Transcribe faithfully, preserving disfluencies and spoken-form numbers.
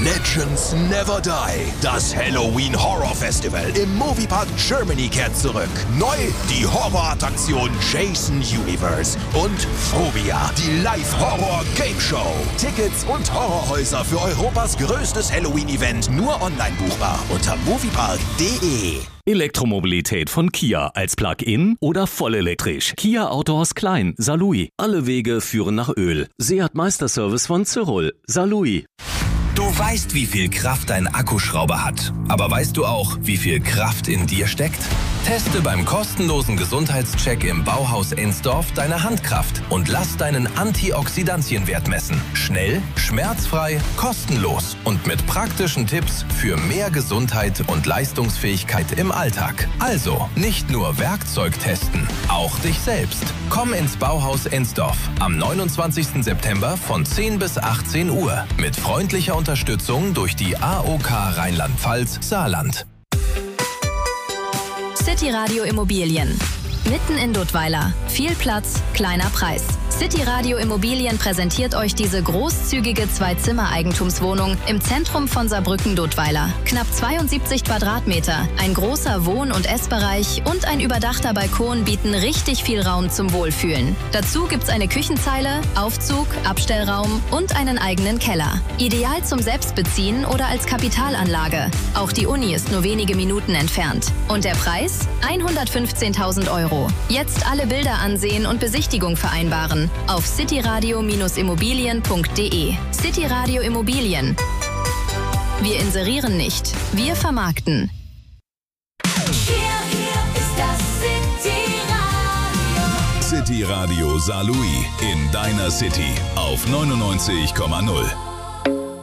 Legends Never Die. Das Halloween Horror Festival im Moviepark Germany kehrt zurück. Neu die Horrorattraktion Jason Universe und Phobia, die Live-Horror-Game-Show. Tickets und Horrorhäuser für Europas größtes Halloween-Event nur online buchbar unter moviepark punkt de. Elektromobilität von Kia als Plug-in oder vollelektrisch. Kia Autohaus Klein, Saarlouis. Alle Wege führen nach Öl. Seat Meisterservice von Zyrol, Saarlouis. Du weißt, wie viel Kraft dein Akkuschrauber hat. Aber weißt du auch, wie viel Kraft in dir steckt? Teste beim kostenlosen Gesundheitscheck im Bauhaus Ensdorf deine Handkraft und lass deinen Antioxidantienwert messen. Schnell, schmerzfrei, kostenlos und mit praktischen Tipps für mehr Gesundheit und Leistungsfähigkeit im Alltag. Also, nicht nur Werkzeug testen, auch dich selbst. Komm ins Bauhaus Ensdorf am neunundzwanzigsten September von zehn bis achtzehn Uhr mit freundlicher Unterstützung durch die A O K Rheinland-Pfalz Saarland. City Radio Immobilien. Mitten in Duttweiler. Viel Platz, kleiner Preis. City Radio Immobilien präsentiert euch diese großzügige Zwei-Zimmer-Eigentumswohnung im Zentrum von Saarbrücken-Duttweiler. Knapp zweiundsiebzig Quadratmeter, ein großer Wohn- und Essbereich und ein überdachter Balkon bieten richtig viel Raum zum Wohlfühlen. Dazu gibt's eine Küchenzeile, Aufzug, Abstellraum und einen eigenen Keller. Ideal zum Selbstbeziehen oder als Kapitalanlage. Auch die Uni ist nur wenige Minuten entfernt. Und der Preis? hundertfünfzehntausend Euro. Jetzt alle Bilder ansehen und Besichtigung vereinbaren. Auf cityradio Immobilien punkt de. City Radio Immobilien. Wir inserieren nicht, wir vermarkten. Hier, hier ist das City Radio. City Radio Saarlouis in deiner City auf neunundneunzig Komma null.